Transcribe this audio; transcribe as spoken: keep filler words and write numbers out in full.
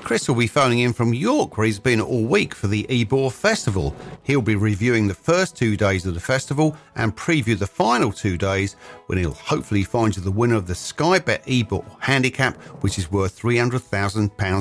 Chris will be phoning in from York, where he's been all week for the Ebor Festival. He'll be reviewing the first two days of the festival and preview the final two days, when he'll hopefully find you the winner of the Sky Bet Ebor handicap, which is worth three hundred thousand pounds